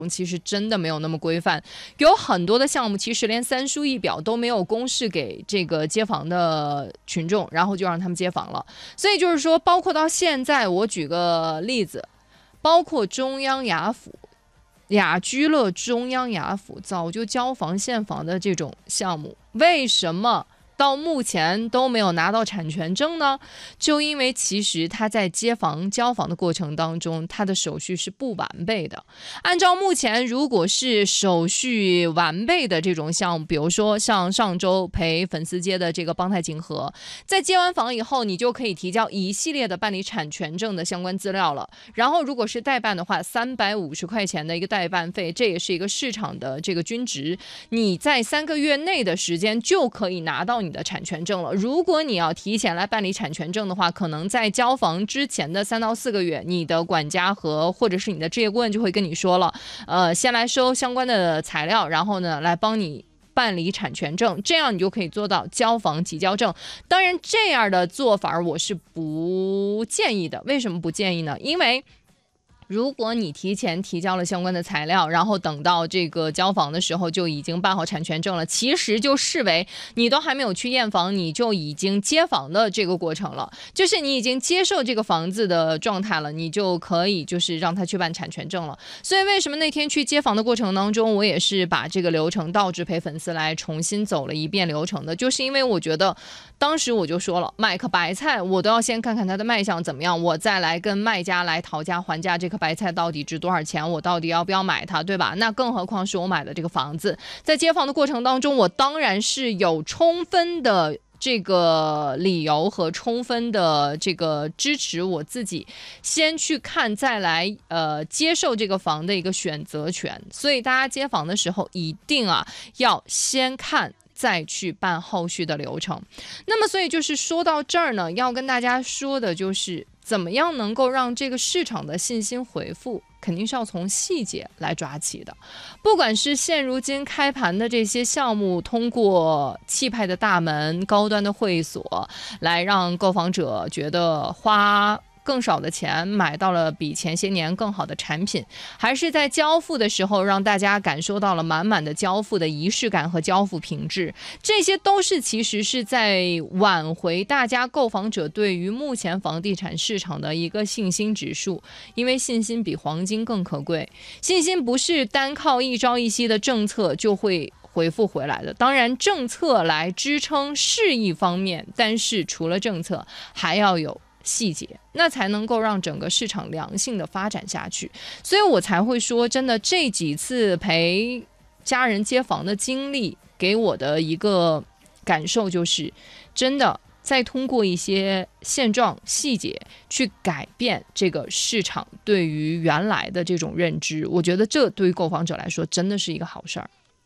其实真的没有那么规范，有很多的项目其实连3书1表都没有公示给这个接房的群众，然后就让他们接房了。所以就是说，包括到现在，我举个例子，包括中央雅府、雅居乐中央雅府早就交房现房的这种项目，为什么到目前都没有拿到产权证呢？就因为其实他在交房的过程当中，他的手续是不完备的。按照目前，如果是手续完备的这种项目，比如说像上周陪粉丝接的这个邦泰锦和，在接完房以后，你就可以提交一系列的办理产权证的相关资料了。然后如果是代办的话，350块钱的一个代办费，这也是一个市场的这个均值，你在3个月内的时间就可以拿到你的产权证了。如果你要提前来办理产权证的话，可能在交房之前的3到4个月，你的管家或者是你的置业顾问就会跟你说了，先来收相关的材料，然后呢来帮你办理产权证，这样你就可以做到交房即交证。当然这样的做法我是不建议的。为什么不建议呢？因为如果你提前提交了相关的材料，然后等到这个交房的时候就已经办好产权证了，其实就视为你都还没有去验房，你就已经接房的这个过程了，就是你已经接受这个房子的状态了，你就可以就是让他去办产权证了。所以为什么那天去接房的过程当中，我也是把这个流程倒置陪粉丝来重新走了一遍流程的，就是因为我觉得当时我就说了，买颗白菜我都要先看看它的卖相怎么样，我再来跟卖家来讨价还价，这颗白菜到底值多少钱，我到底要不要买它，对吧？那更何况是我买的这个房子，在接房的过程当中，我当然是有充分的这个理由和充分的这个支持我自己先去看再来接受这个房的一个选择权。所以大家接房的时候一定要先看再去办后续的流程。那么所以就是说到这儿呢，要跟大家说的就是怎么样能够让这个市场的信心回复，肯定是要从细节来抓起的。不管是现如今开盘的这些项目，通过气派的大门、高端的会所来让购房者觉得花更少的钱买到了比前些年更好的产品，还是在交付的时候让大家感受到了满满的交付的仪式感和交付品质，这些都是其实是在挽回大家购房者对于目前房地产市场的一个信心指数。因为信心比黄金更可贵，信心不是单靠一朝一夕的政策就会回复回来的。当然政策来支撑是一方面，但是除了政策还要有细节，那才能够让整个市场良性的发展下去。所以我才会说，真的这几次陪家人接房的经历给我的一个感受就是，真的再通过一些现状细节去改变这个市场对于原来的这种认知，我觉得这对于购房者来说真的是一个好事儿。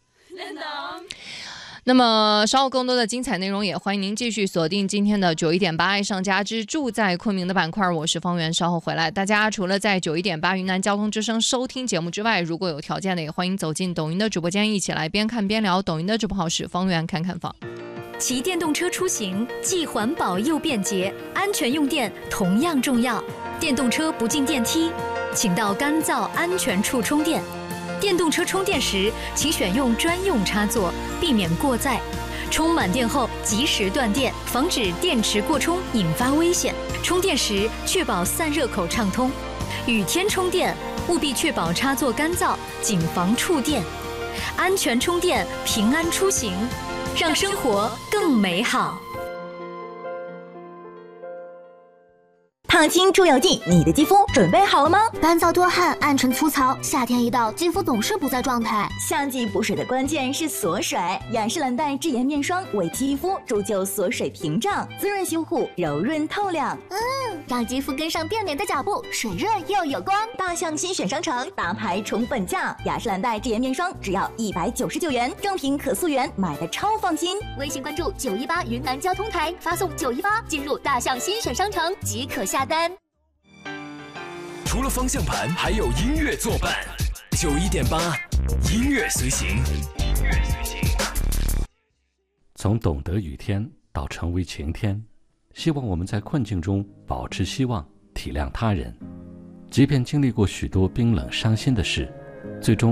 那么稍后更多的精彩内容也欢迎您继续锁定今天的91.8爱上家之住在昆明的板块，我是方圆，稍后回来。大家除了在91.8云南交通之声收听节目之外，如果有条件的也欢迎走进抖音的直播间，一起来边看边聊。抖音的直播号是方圆看看房。 骑电动车出行既环保又便捷，安全用电同样重要。电动车不进电梯，请到干燥安全处充电。电动车充电时，请选用专用插座，避免过载。充满电后及时断电，防止电池过充引发危险。充电时确保散热口畅通。雨天充电务必确保插座干燥，谨防触电。安全充电，平安出行，让生活更美好。 烫青出油剂，你的肌肤准备好了吗？ 干燥多汗，暗沉粗糙，夏天一到，肌肤总是不在状态。 夏季补水的关键是锁水，雅诗兰黛智妍面霜为肌肤铸就锁水屏障，滋润修护，柔润透亮。 让肌肤跟上变美的脚步，水润又有光。 大象新选商城大牌宠粉价，雅诗兰黛智妍面霜只要199元，正品可溯源，买的超放心。 微信关注918云南交通台，发送918进入大象新选商城即可下单。 除了方向盘，还有音乐作伴。91.8，音乐随行。 从懂得雨天到成为晴天，希望我们在困境中保持希望，体谅他人。即便经历过许多冰冷伤心的事，最终